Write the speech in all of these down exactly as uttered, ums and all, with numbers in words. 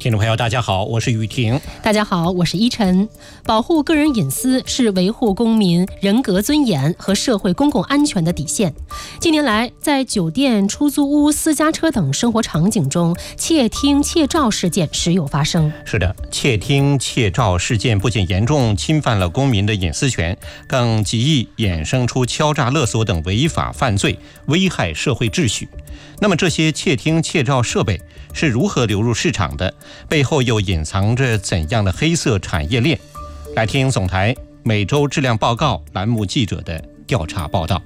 听众朋友大家好，我是雨婷。 大家好，我是依晨。保护个人隐私是维护公民人格尊严和社会公共安全的底线。近年来，在酒店、出租屋、私家车等生活场景中，窃听窃照事件时有发生。 是的，窃听窃照事件不仅严重侵犯了公民的隐私权，更极易衍生出敲诈勒索等违法犯罪，危害社会秩序。那么这些窃听窃照设备是如何流入市场的？背后又隐藏着怎样的黑色产业链？来听总台每周质量报告栏目记者的调查报道。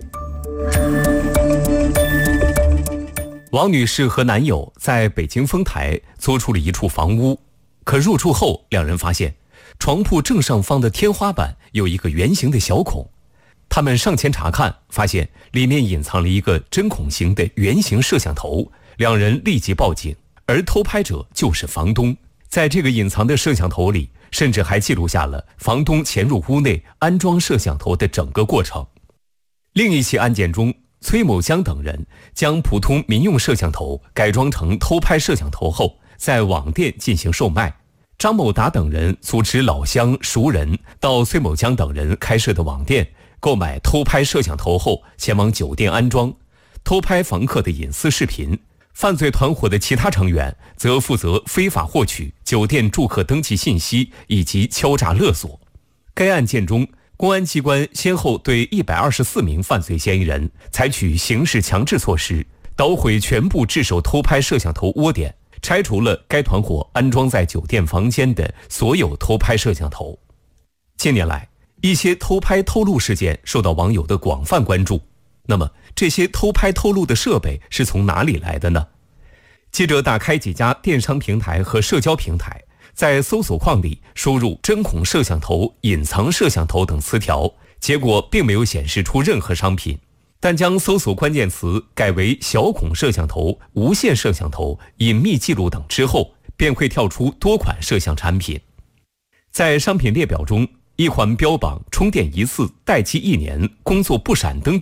王女士和男友在北京丰台租出了一处房屋，可入住后，两人发现床铺正上方的天花板有一个圆形的小孔。他们上前查看，发现里面隐藏了一个针孔型的圆形摄像头，两人立即报警，而偷拍者就是房东。在这个隐藏的摄像头里，甚至还记录下了房东潜入屋内安装摄像头的整个过程。另一起案件中，崔某江等人将普通民用摄像头改装成偷拍摄像头后，在网店进行售卖。张某达等人组织老乡熟人到崔某江等人开设的网店购买偷拍摄像头后，前往酒店安装，偷拍房客的隐私视频。犯罪团伙的其他成员则负责非法获取酒店住客登记信息以及敲诈勒索。该案件中，公安机关先后对一百二十四名犯罪嫌疑人采取刑事强制措施，捣毁全部制手偷拍摄像头窝点，拆除了该团伙安装在酒店房间的所有偷拍摄像头。近年来，一些偷拍偷录事件受到网友的广泛关注。那么这些偷拍偷录的设备是从哪里来的呢？记者打开几家电商平台和社交平台，在搜索框里输入针孔摄像头、隐藏摄像头等词条，结果并没有显示出任何商品，但将搜索关键词改为小孔摄像头、无线摄像头、隐秘记录等之后，便会跳出多款摄像产品。在商品列表中，一款标榜充电一次、待机一年、工作不闪灯